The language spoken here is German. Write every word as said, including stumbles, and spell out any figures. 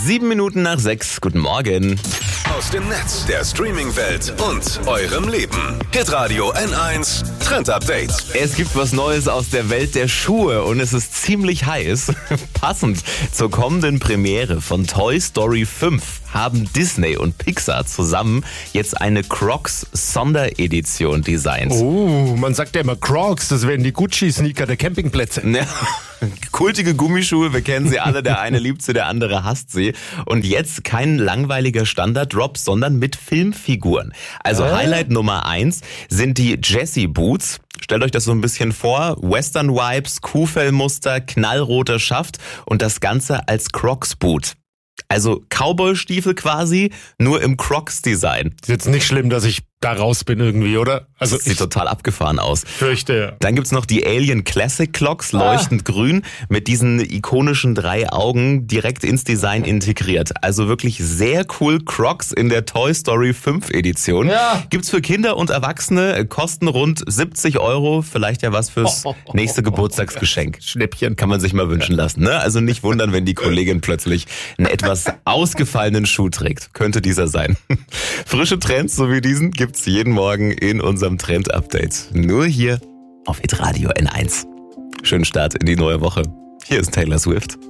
Sieben Minuten nach sechs. Guten Morgen. Aus dem Netz, der Streaming-Welt und eurem Leben. Hitradio N eins Trend Update. Es gibt was Neues aus der Welt der Schuhe und es ist ziemlich heiß. Passend zur kommenden Premiere von Toy Story fünf haben Disney und Pixar zusammen jetzt eine Crocs Sonderedition designt. Oh, man sagt ja immer Crocs, das wären die Gucci-Sneaker der Campingplätze. Ja, kultige Gummischuhe, wir kennen sie alle, der eine liebt sie, der andere hasst sie. Und jetzt kein langweiliger Standard-Drop, sondern mit Filmfiguren. Also äh? Highlight Nummer eins sind die Jessie Boots. Stellt euch das so ein bisschen vor, Western-Vibes, Kuhfellmuster, knallroter Schaft und das Ganze als Crocs-Boot. Also Cowboy-Stiefel quasi, nur im Crocs-Design. Ist jetzt nicht schlimm, dass ich da raus bin irgendwie, oder? Also das sieht ich total abgefahren aus. Fürchte, ja. Dann gibt's noch die Alien Classic Clocks, leuchtend ah. grün, mit diesen ikonischen drei Augen direkt ins Design integriert. Also wirklich sehr cool Crocs in der Toy Story fünf Edition. Ja. Gibt's für Kinder und Erwachsene, kosten rund siebzig Euro. Vielleicht ja was fürs nächste Geburtstagsgeschenk. Schnäppchen. Kann man sich mal wünschen lassen, ne? Also nicht wundern, wenn die Kollegin plötzlich einen etwas ausgefallenen Schuh trägt. Könnte dieser sein. Frische Trends so wie diesen gibt's jeden Morgen in unserem Trend-Update. Nur hier auf Hitradio N eins. Schönen Start in die neue Woche. Hier ist Taylor Swift.